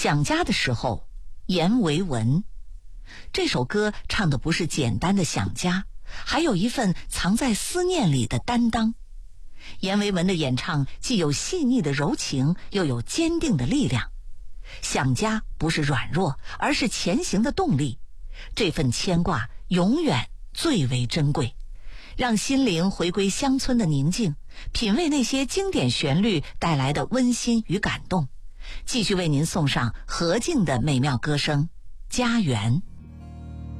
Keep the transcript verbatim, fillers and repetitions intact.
想家的时候，阎维文。这首歌唱的不是简单的想家，还有一份藏在思念里的担当。阎维文的演唱既有细腻的柔情，又有坚定的力量。想家不是软弱，而是前行的动力。这份牵挂永远最为珍贵，让心灵回归乡村的宁静，品味那些经典旋律带来的温馨与感动。继续为您送上何静的美妙歌声《家园》。